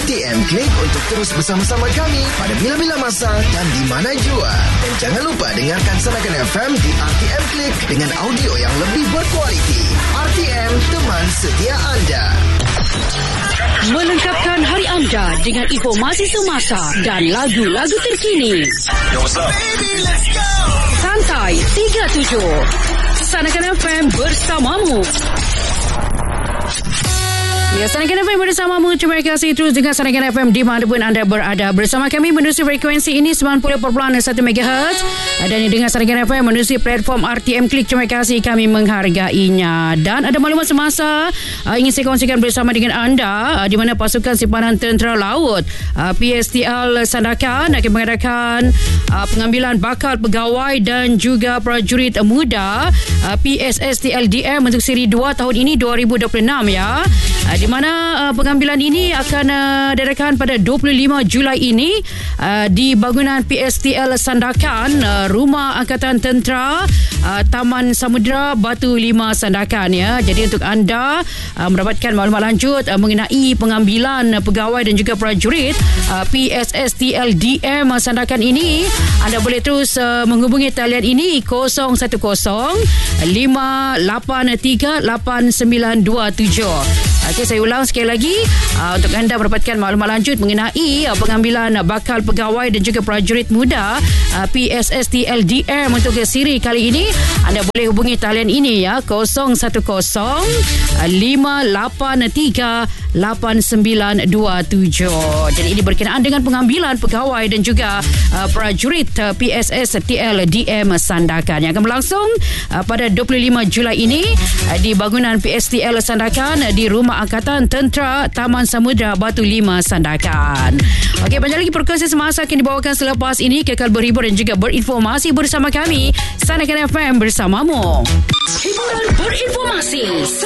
RTM Klik untuk terus bersama-sama kami pada bila-bila masa dan di mana jua. Dan jangan lupa dengarkan Sarakan FM di RTM Klik dengan audio yang lebih berkualiti. RTM, teman setia anda. Melengkapkan hari anda dengan informasi semasa dan lagu-lagu terkini. Yo, what's up? Baby, let's go. Santai 37. Sarakan FM bersamamu. Ya, Sarakan FM bersamamu. Terima kasih terus dengan Sarakan FM di mana pun anda berada. Bersama kami menerusi frekuensi ini 90.1 MHz dan dengan Sarakan FM menerusi platform RTM Klik. Terima kasih, kami menghargainya. Dan ada maklumat semasa ingin saya kongsikan bersama dengan anda di mana pasukan simpanan tentera laut PSTL Sandakan akan mengadakan pengambilan bakal pegawai dan juga prajurit muda PSSTLDM untuk siri 2 tahun ini 2026 ya. Di mana pengambilan ini akan diadakan pada 25 Julai ini di bangunan PSTL Sandakan, Rumah Angkatan Tentera Taman Samudra Batu 5 Sandakan ya. Jadi untuk anda mendapatkan maklumat lanjut mengenai pengambilan pegawai dan juga prajurit PSSTLDM Sandakan ini, anda boleh terus menghubungi talian ini 010 583 8927. Okey, saya ulang sekali lagi untuk anda mendapatkan maklumat lanjut mengenai pengambilan bakal pegawai dan juga prajurit muda PSSTLDM untuk siri kali ini, anda boleh hubungi talian ini ya 010 583 8927. Jadi ini berkenaan dengan pengambilan pegawai dan juga prajurit PSSTLDM Sandakan yang akan berlangsung pada 25 Julai ini di bangunan PSTL Sandakan di Rumah Angkatan Tentera Taman Samudra Batu 5 Sandakan. Okey, banyak lagi perkongsian semasa akan dibawakan selepas ini. Kekal berhibur dan juga berinformasi bersama kami. Sarakan FM bersamamu. Hiburan berinformasi.